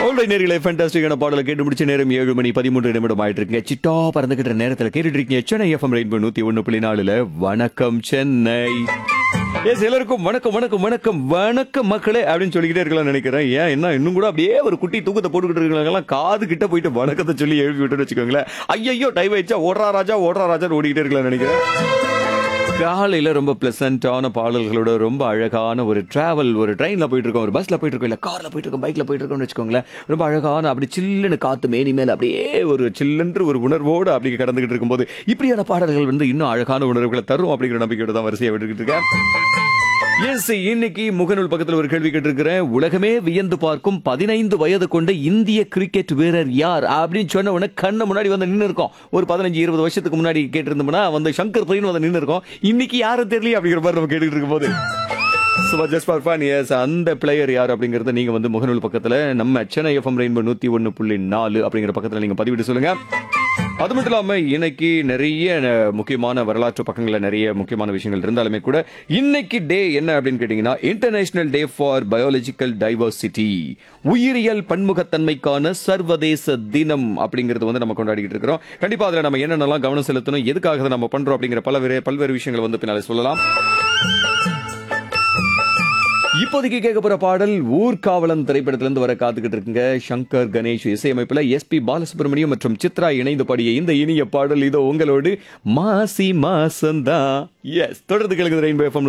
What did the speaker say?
Alright நேர்களே, ஃபேண்டாஸ்டிக்கான பாடலை கேட்டு முடிச்ச நேரம் 7 மணி 13 நிமிடம் ஆயிட்டு இருக்குங்க. சிட்டா பறந்துகிட்ட நேரத்தில் கேட்டுட்டு இருக்கீங்க சென்னை எஃப்எம் ரெயின்போ 101.4 வணக்கம் சென்னை. எஸ், எல்லாருக்கும் வணக்கம் வணக்கம் வணக்கம் வணக்கம் மக்களே அப்படின்னு சொல்லிக்கிட்டே இருக்கலாம் நினைக்கிறேன். ஏன் என்ன இன்னும் கூட அப்படியே ஒரு குட்டி தூக்கத்தை போட்டுக்கிட்டு இருக்கலாம், காது கிட்ட போயிட்டு வணக்கத்தை சொல்லி எழுப்பி விட்டுன்னு வச்சுக்கோங்களேன். ஐயோ டைம் ஆயிடுச்சா, ஓடுறா ராஜா ஓடிக்கிட்டே இருக்கலாம் நினைக்கிறேன். காலையில ரொம்ப பிளசண்டான பாடல்களோட ரொம்ப அழகான ஒரு டிராவல், ஒரு ட்ரெயின்ல போயிட்டு இருக்கோம், ஒரு பஸ்ல போயிட்டு இருக்கோம், இல்ல கார்ல போயிட்டு இருக்கோம், பைக்ல போயிட்டு இருக்கோம்னு வச்சுக்கோங்களேன். ரொம்ப அழகான அப்படி சில்லுன்னு காத்து மேனி மேல அப்படியே ஒரு சில்லென்று ஒரு உணர்வோடு அப்படி கடந்துகிட்டு இருக்கும்போது இப்படியான பாடல்கள் வந்து இன்னும் அழகான உணர்வுகளை தரும் அப்படிங்கிற நம்பிக்கையோட தான் வரிசையா விட்டுக்கிட்டு இருக்கேன். எஸ், இன்னைக்கு முகநூல் பக்கத்தில் ஒரு கேள்வி கேட்டிருக்கிறேன். உலகமே வியந்து பார்க்கும் 15 வயது கொண்ட இந்திய கிரிக்கெட் வீரர் யார் அப்படின்னு சொன்ன உடனே கண்ண முன்னாடி வந்து நின்று இருக்கோம். ஒரு 15-20 வருஷத்துக்கு முன்னாடி கேட்டிருந்தோம்னா வந்து சங்கர் பையன் வந்து நின்று இருக்கோம். இன்னைக்கு யாரும் தெரியல அப்படிங்கிற மாதிரி நம்ம கேட்டுக்கிட்டு இருக்கும் போது ஜஸ்ட் ஃபார் ஃபன், எஸ், அந்த பிளேயர் யார் அப்படிங்கறத நீங்க வந்து முகநூல் பக்கத்துல நம்ம சென்னை எஃப்எம் ரெயின்போ 101.4 அப்படிங்கிற பக்கத்துல நீங்க பதிவிட்டு சொல்லுங்க. அது மட்டும் இல்லாம இன்னைக்கு நிறைய முக்கியமான வரலாற்று பக்கங்கள்ல நிறைய முக்கியமான விஷயங்கள் இருந்தாலுமே கூட இன்னைக்கு டே என்ன அப்படின்னு கேட்டீங்கன்னா, international day for biological diversity, உயிரியல் பன்முகத்தன்மைக்கான சர்வதேச தினம் அப்படிங்கறது வந்து நம்ம கொண்டாடிக்கிட்டு இருக்கிறோம். கண்டிப்பா அதுல நம்ம என்னென்னலாம் கவனம் செலுத்தணும், எதுக்காக அதை நம்ம பண்றோம் அப்படிங்கிற பல்வேறு விஷயங்களை வந்து பின்னாலே சொல்லலாம். இப்போதைக்கு கேட்க போற பாடல் ஊர்காவலன் திரைப்படத்திலிருந்து வர காத்துக்கிட்டு இருக்குங்க. சங்கர் கணேஷ் இசையமைப்புல எஸ்பி பாலசுப்ரமணியம் மற்றும் சித்ரா இணைந்து பாடிய இந்த இனிய பாடல் இதோ உங்களோடு மாசி மாசந்தா. எஸ், தொடர்ந்து கேளுங்க ரெயின்போ எஃப்எம்